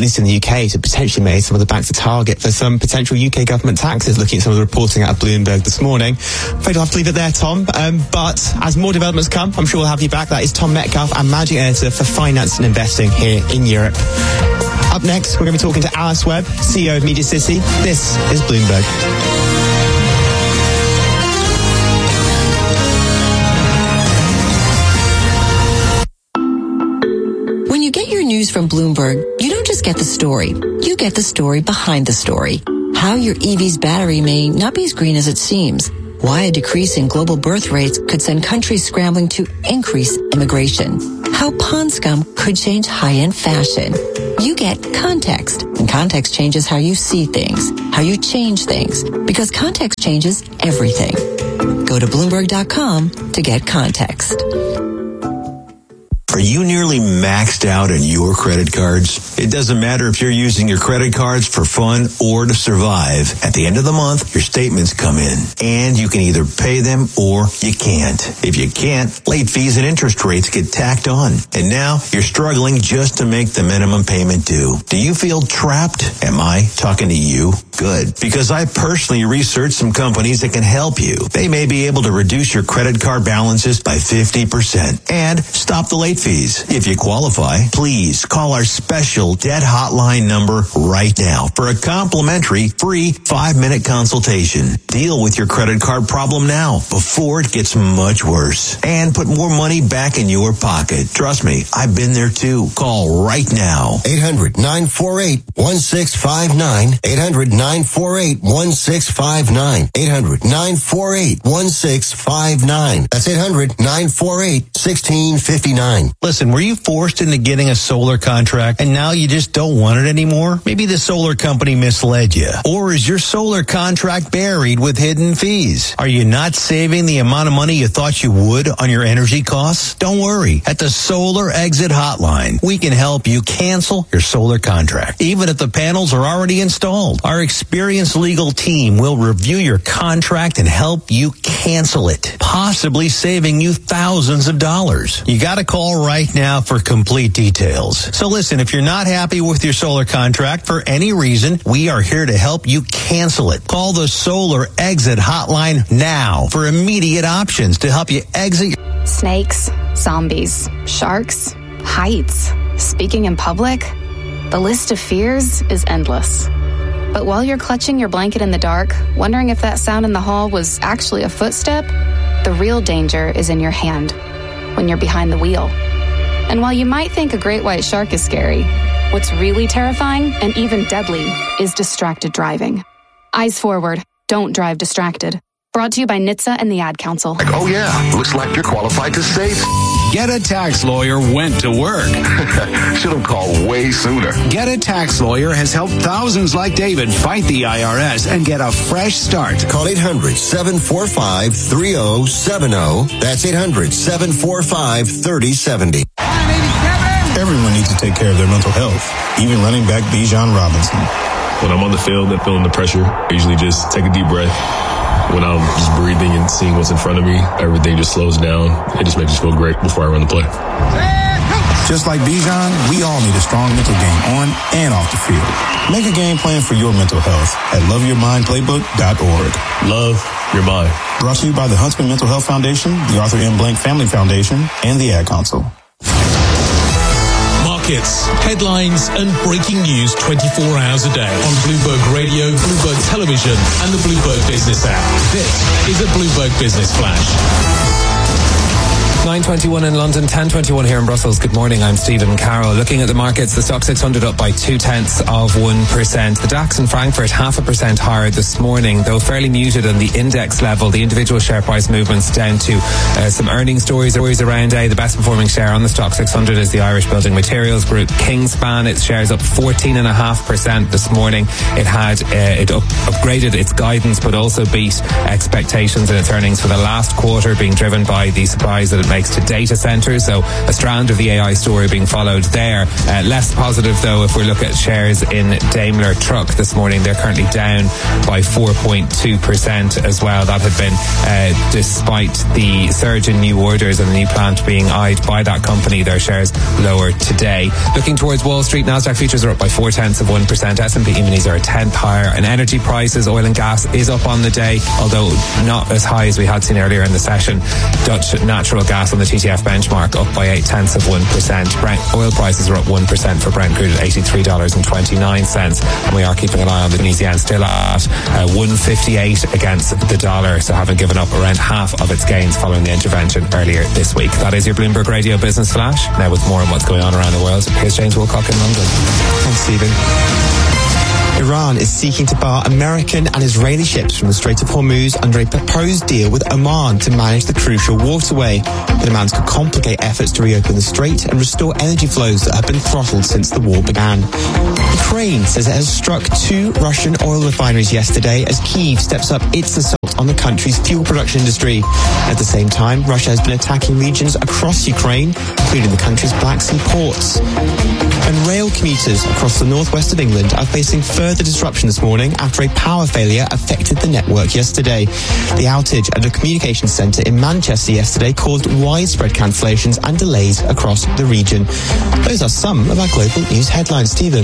least in the U K, to potentially make some of the banks a target for some potential U K government taxes, looking at some of the reporting out of Bloomberg this morning. I'm afraid I'll have to leave it there, Tom. Um, but as more developments come, I'm sure we'll have you back. That is Tom Metcalf, our managing editor for finance and investing here in Europe. Up next, we're going to be talking to Alice Webb, C E O of Media City. This is Bloomberg. When you get your news from Bloomberg, you don't just get the story. You get the story behind the story. How your E V's battery may not be as green as it seems. Why a decrease in global birth rates could send countries scrambling to increase immigration. How pond scum could change high-end fashion. You get context, and context changes how you see things, how you change things, because context changes everything. Go to Bloomberg dot com to get context. Are you nearly maxed out on your credit cards? It doesn't matter if you're using your credit cards for fun or to survive. At the end of the month, your statements come in, and you can either pay them or you can't. If you can't, late fees and interest rates get tacked on. And now you're struggling just to make the minimum payment due. Do you feel trapped? Am I talking to you? Good. Because I personally researched some companies that can help you. They may be able to reduce your credit card balances by fifty percent and stop the late fees. If you qualify, please call our special debt hotline number right now for a complimentary free five-minute consultation. Deal with your credit card problem now before it gets much worse and put more money back in your pocket. Trust me, I've been there too. Call right now. eight hundred nine four eight one six five nine. eight hundred nine four eight one six five nine. eight hundred nine four eight one six five nine. That's eight hundred nine four eight one six five nine. Listen, were you forced into getting a solar contract and now you just don't want it anymore? Maybe the solar company misled you. Or is your solar contract buried with hidden fees? Are you not saving the amount of money you thought you would on your energy costs? Don't worry. At the Solar Exit Hotline, we can help you cancel your solar contract, even if the panels are already installed. Our experienced legal team will review your contract and help you cancel it, possibly saving you thousands of dollars. You got to call right now for complete details. So listen, if you're not happy with your solar contract for any reason, we are here to help you cancel it. Call the Solar Exit Hotline now for immediate options to help you exit. Snakes, zombies, sharks, heights, speaking in public. The list of fears is endless. But while you're clutching your blanket in the dark, wondering if that sound in the hall was actually a footstep, the real danger is in your hand, when you're behind the wheel. And while you might think a great white shark is scary, what's really terrifying and even deadly is distracted driving. Eyes forward, don't drive distracted. Brought to you by N H T S A and the Ad Council. Like, oh yeah, looks like you're qualified to save. Get a Tax Lawyer went to work. Should have called way sooner. Get a Tax Lawyer has helped thousands like David fight the I R S and get a fresh start. Call eight hundred seven four five three oh seven oh. That's eight hundred seven four five three oh seven oh. Everyone needs to take care of their mental health, even running back Bijan Robinson. When I'm on the field and feeling the pressure, I usually just take a deep breath. When I'm just breathing and seeing what's in front of me, everything just slows down. It just makes me feel great before I run the play. Just like Bijan, we all need a strong mental game on and off the field. Make a game plan for your mental health at love your mind playbook dot org. Love your mind. Brought to you by the Huntsman Mental Health Foundation, the Arthur M. Blank Family Foundation, and the Ad Council. Markets, headlines, and breaking news twenty-four hours a day on Bloomberg Radio, Bloomberg Television, and the Bloomberg Business app. This is a Bloomberg Business Flash. nine twenty-one in London, ten twenty-one here in Brussels. Good morning, I'm Stephen Carroll. Looking at the markets, the Stock six hundred up by two-tenths of one percent. The DAX in Frankfurt half a percent higher this morning, though fairly muted on the index level. The individual share price movements down to uh, some earnings stories, stories around a. The best performing share on the Stock six hundred is the Irish Building Materials Group, Kingspan. Its shares up fourteen point five percent this morning. It had uh, it up, upgraded its guidance, but also beat expectations in its earnings for the last quarter, being driven by the surprise that it made makes to data centres. So a strand of the A I story being followed there. Uh, less positive, though, if we look at shares in Daimler Truck this morning. They're currently down by four point two percent as well. That had been uh, despite the surge in new orders and the new plant being eyed by that company. Their shares lower today. Looking towards Wall Street, Nasdaq futures are up by four tenths of one percent. S and P E-minis are a tenth higher. And energy prices, oil and gas, is up on the day, although not as high as we had seen earlier in the session. Dutch natural gas on the T T F benchmark up by eight tenths of one percent. Brent oil prices are up one percent for Brent crude at eighty-three dollars and twenty-nine cents. And we are keeping an eye on the Tunisian still at uh, one fifty-eight against the dollar, so having given up around half of its gains following the intervention earlier this week. That is your Bloomberg Radio Business Flash. Now with more on what's going on around the world, here's James Wilcock in London. Thanks, Stephen. Iran is seeking to bar American and Israeli ships from the Strait of Hormuz under a proposed deal with Oman to manage the crucial waterway. The demands could complicate efforts to reopen the strait and restore energy flows that have been throttled since the war began. Ukraine says it has struck two Russian oil refineries yesterday as Kyiv steps up its assault on the country's fuel production industry. At the same time, Russia has been attacking regions across Ukraine, including the country's Black Sea ports. And rail commuters across the northwest of England are facing further disruption this morning after a power failure affected the network yesterday. The outage at a communications centre in Manchester yesterday caused widespread cancellations and delays across the region. Those are some of our global news headlines. Stephen.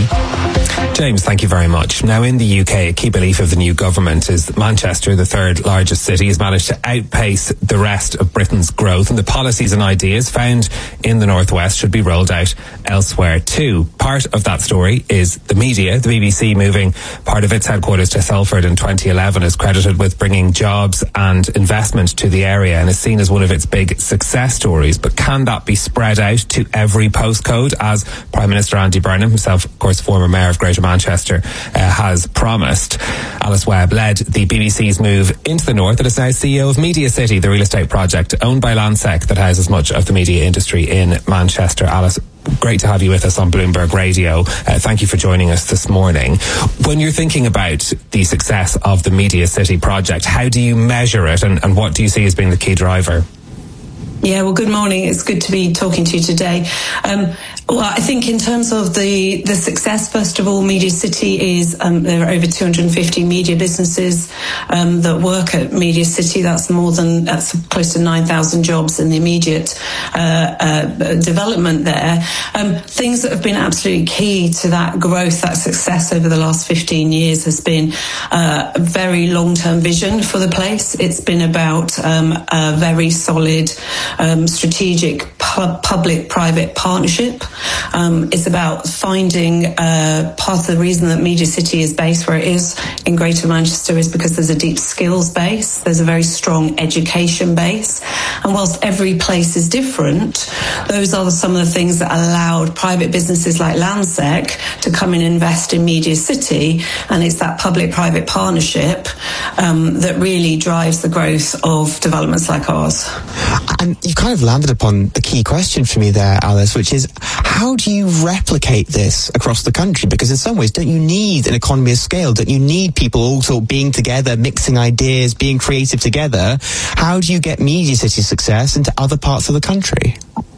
James, thank you very much. Now, in the U K, a key belief of the new government is that Manchester, the third largest city, has managed to outpace the rest of Britain's growth, and the policies and ideas found in the northwest should be rolled out elsewhere too. Part of that story is the media. The B B C moving part of its headquarters to Salford in twenty eleven is credited with bringing jobs and investment to the area and is seen as one of its big success stories. But can that be spread out to every postcode, as Prime Minister Andy Burnham, himself of course former Mayor of Greater Manchester, uh, has promised? Alice Webb led the B B C's move into the north and is now C E O of Media City, the real estate project owned by Landsec that houses much of the media industry in Manchester. Alice, great to have you with us on Bloomberg Radio. Uh, thank you for joining us this morning. When you're thinking about the success of the Media City project, how do you measure it, and, and what do you see as being the key driver? Yeah, well, good morning. It's good to be talking to you today. Um, well, I think in terms of the, the success, first of all, Media City is, um, there are over two hundred fifty media businesses um, that work at Media City. That's more than, that's close to nine thousand jobs in the immediate uh, uh, development there. Um, things that have been absolutely key to that growth, that success over the last fifteen years has been uh, a very long-term vision for the place. It's been about um, a very solid Um, strategic pu- public-private partnership. Um, it's about finding uh, part of the reason that Media City is based where it is in Greater Manchester is because there's a deep skills base, there's a very strong education base, and whilst every place is different, those are some of the things that allowed private businesses like Landsec to come and invest in Media City, and it's that public-private partnership um, that really drives the growth of developments like ours. And you've kind of landed upon the key question for me there, Alice, which is how do you replicate this across the country? Because in some ways, don't you need an economy of scale? Don't you need people all sort of being together, mixing ideas, being creative together? How do you get Media City success into other parts of the country?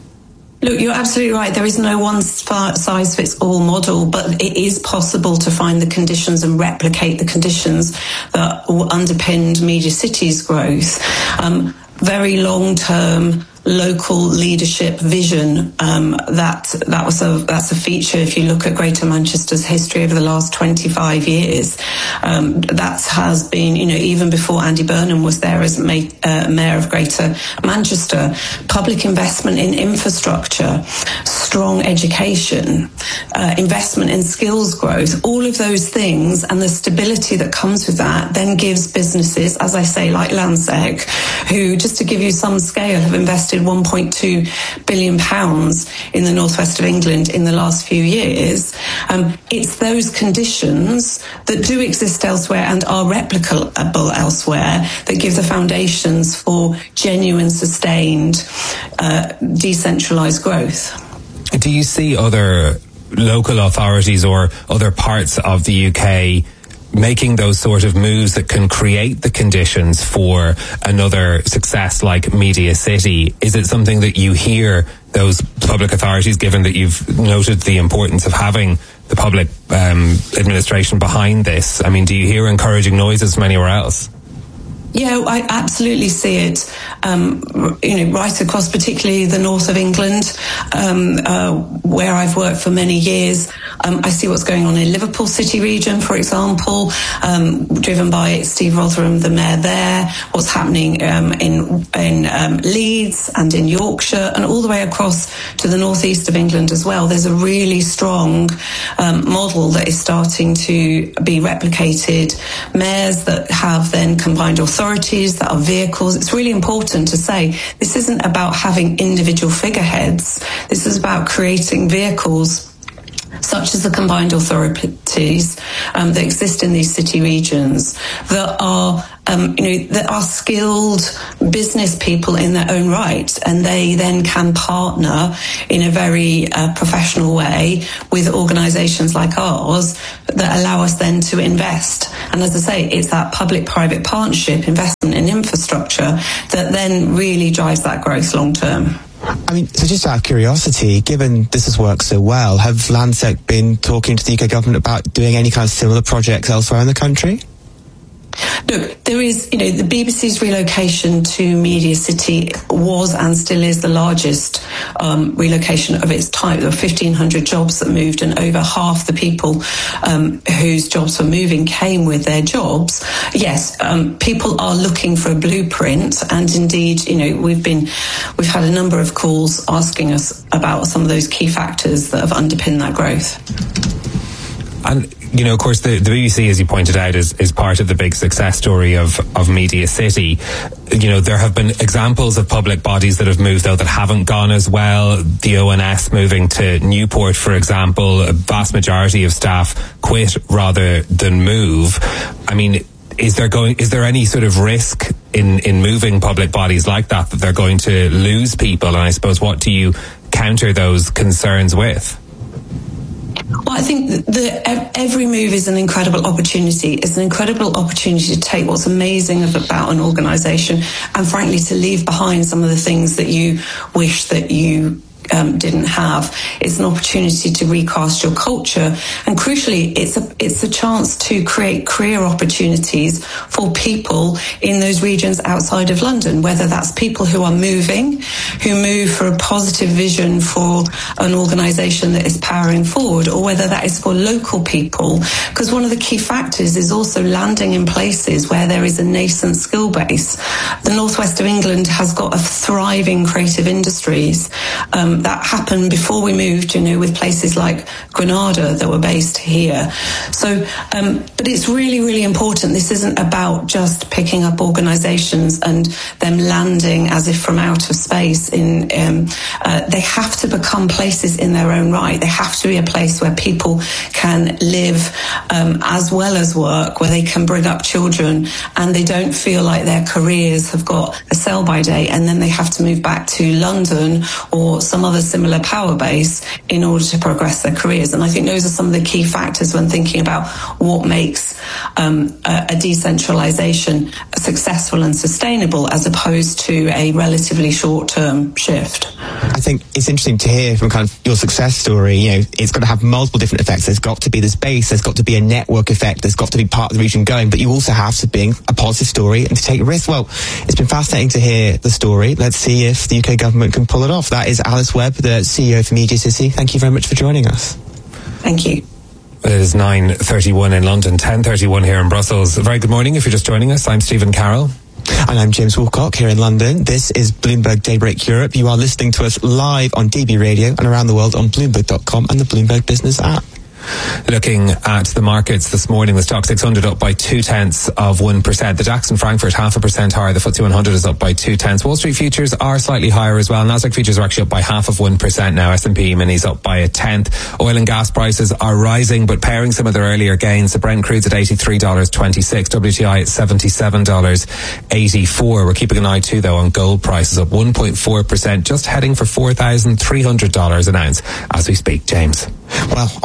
Look, you're absolutely right. There is no one-size-fits-all model, but it is possible to find the conditions and replicate the conditions that underpinned Media City's growth. Um, very long-term local leadership vision. Um, that that was a that's a feature. If you look at Greater Manchester's history over the last twenty-five years, um, that has been, you know, even before Andy Burnham was there as ma- uh, Mayor of Greater Manchester, public investment in infrastructure, strong education, uh, investment in skills growth, all of those things, and the stability that comes with that, then gives businesses, as I say, like Landsec, who, just to give you some scale, have invested one point two billion pounds in the northwest of England in the last few years. Um, it's those conditions that do exist elsewhere and are replicable elsewhere that give the foundations for genuine, sustained, uh, decentralised growth. Do you see other local authorities or other parts of the U K making those sort of moves that can create the conditions for another success like Media City? Is it something that you hear those public authorities, given that you've noted the importance of having the public um, administration behind this? I mean, do you hear encouraging noises from anywhere else? Yeah, I absolutely see it, um, you know, right across, particularly the north of England, um, uh, where I've worked for many years. Um, I see what's going on in Liverpool City region, for example, um, driven by Steve Rotherham, the mayor there, what's happening um, in, in um, Leeds and in Yorkshire, and all the way across to the northeast of England as well. There's a really strong um, model that is starting to be replicated. Mayors that have then combined authority that are vehicles. It's really important to say this isn't about having individual figureheads. This is about creating vehicles such as the combined authorities um, that exist in these city regions that are um, you know that are skilled business people in their own right, and they then can partner in a very uh, professional way with organisations like ours that allow us then to invest. And as I say, it's that public-private partnership investment in infrastructure that then really drives that growth long term. I mean, so just out of curiosity, given this has worked so well, have Landsec been talking to the U K government about doing any kind of similar projects elsewhere in the country? Look, there is, you know, the B B C's relocation to Media City was and still is the largest um, relocation of its type. There were fifteen hundred jobs that moved, and over half the people um, whose jobs were moving came with their jobs. Yes, um, people are looking for a blueprint, and indeed, you know, we've been, we've had a number of calls asking us about some of those key factors that have underpinned that growth. And, you know, of course, the, the B B C, as you pointed out, is, is part of the big success story of, of Media City. You know, there have been examples of public bodies that have moved, though, that haven't gone as well. The O N S moving to Newport, for example, a vast majority of staff quit rather than move. I mean, is there going, is there any sort of risk in, in moving public bodies like that, that they're going to lose people? And I suppose, what do you counter those concerns with? Well, I think that the, every move is an incredible opportunity. It's an incredible opportunity to take what's amazing about an organisation and, frankly, to leave behind some of the things that you wish that you Um, didn't have. It's an opportunity to recast your culture, and crucially, it's a it's a chance to create career opportunities for people in those regions outside of London. Whether that's people who are moving, who move for a positive vision for an organisation that is powering forward, or whether that is for local people. Because one of the key factors is also landing in places where there is a nascent skill base. The northwest of England has got a thriving creative industries. Um, That happened before we moved, you know, with places like Granada that were based here. So, um, but it's really, really important. This isn't about just picking up organisations and them landing as if from outer space. In um, uh, they have to become places in their own right. They have to be a place where people can live um, as well as work, where they can bring up children, and they don't feel like their careers have got a sell-by date, and then they have to move back to London or some other similar power base in order to progress their careers. And I think those are some of the key factors when thinking about what makes um, a, a decentralisation successful and sustainable, as opposed to a relatively short-term shift. I think it's interesting to hear from kind of your success story. You know, it's got to have multiple different effects. There's got to be this base, there's got to be a network effect, there's got to be part of the region going, but you also have to be a positive story and to take risks. Well, it's been fascinating to hear the story. Let's see if the U K government can pull it off. That is Alice Webb, the C E O for Media City. Thank you very much for joining us. Thank you. It is nine thirty-one in London, ten thirty-one here in Brussels. A very good morning if you're just joining us. I'm Stephen Carroll. And I'm James Woolcock here in London. This is Bloomberg Daybreak Europe. You are listening to us live on D B Radio and around the world on Bloomberg dot com and the Bloomberg Business app. Looking at the markets this morning, the stock six hundred up by two tenths of one percent. The DAX in Frankfurt half a percent higher. The F T S E one hundred is up by two tenths. Wall Street futures are slightly higher as well. Nasdaq futures are actually up by half of one percent now. S and P minis up by a tenth. Oil and gas prices are rising, but pairing some of their earlier gains. The Brent crude's at eighty-three dollars twenty-six. W T I at seventy-seven dollars eighty-four. We're keeping an eye too, though, on gold prices up one point four percent, just heading for four thousand three hundred dollars an ounce as we speak. James. Well, on to our top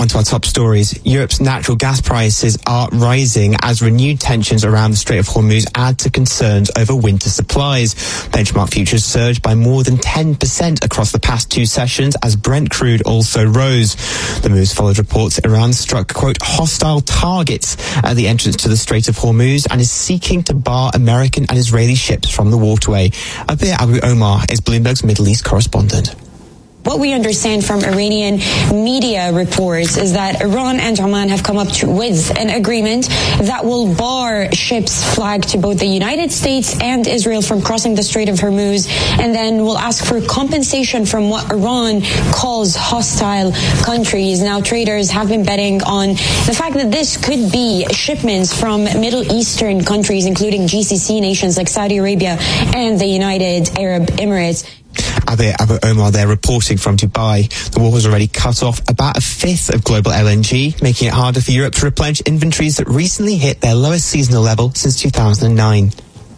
stories. Europe's natural gas prices are rising as renewed tensions around the Strait of Hormuz add to concerns over winter supplies. Benchmark futures surged by more than ten percent across the past two sessions as Brent crude also rose. The moves followed reports that Iran struck, quote, hostile targets at the entrance to the Strait of Hormuz and is seeking to bar American and Israeli ships from the waterway. Abir Abu Omar is Bloomberg's Middle East correspondent. What we understand from Iranian media reports is that Iran and Oman have come up to, with an agreement that will bar ships flagged to both the United States and Israel from crossing the Strait of Hormuz, and then will ask for compensation from what Iran calls hostile countries. Now, traders have been betting on the fact that this could be shipments from Middle Eastern countries, including G C C nations like Saudi Arabia and the United Arab Emirates. Abir Abu Omar there reporting from Dubai. The war has already cut off about a fifth of global L N G, making it harder for Europe to replenish inventories that recently hit their lowest seasonal level since two thousand nine.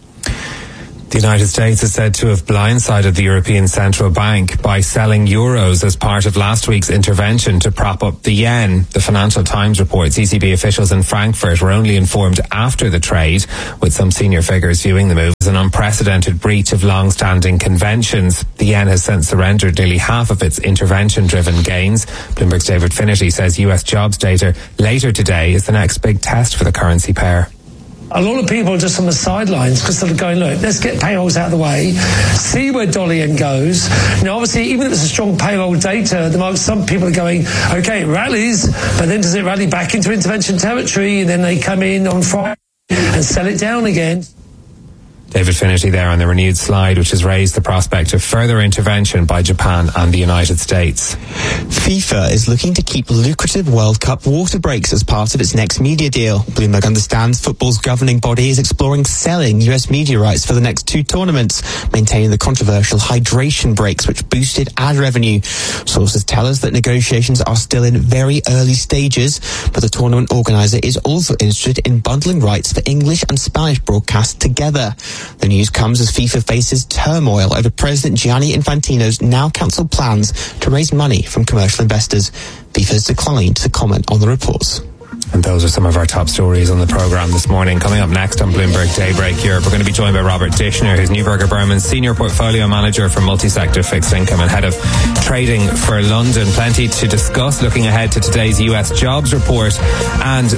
The United States is said to have blindsided the European Central Bank by selling euros as part of last week's intervention to prop up the yen. The Financial Times reports E C B officials in Frankfurt were only informed after the trade, with some senior figures viewing the move as an unprecedented breach of long-standing conventions. The yen has since surrendered nearly half of its intervention-driven gains. Bloomberg's David Finnerty says U S jobs data later today is the next big test for the currency pair. A lot of people are just on the sidelines because they're going, look, let's get payrolls out of the way, see where dollar yen goes. Now, obviously, even if it's a strong payroll data, the most, some people are going, okay, it rallies, but then does it rally back into intervention territory? And then they come in on Friday and sell it down again. David Finnerty there on the renewed slide, which has raised the prospect of further intervention by Japan and the United States. FIFA is looking to keep lucrative World Cup water breaks as part of its next media deal. Bloomberg understands football's governing body is exploring selling U S media rights for the next two tournaments, maintaining the controversial hydration breaks which boosted ad revenue. Sources tell us that negotiations are still in very early stages, but the tournament organizer is also interested in bundling rights for English and Spanish broadcasts together. The news comes as FIFA faces turmoil over President Gianni Infantino's now cancelled plans to raise money from commercial investors. FIFA has declined to comment on the reports. And those are some of our top stories on the programme this morning. Coming up next on Bloomberg Daybreak Europe, we're going to be joined by Robert Dishner, who's Neuberger Berman's Senior Portfolio Manager for Multi-Sector Fixed Income and Head of Trading for London. Plenty to discuss looking ahead to today's U S jobs report and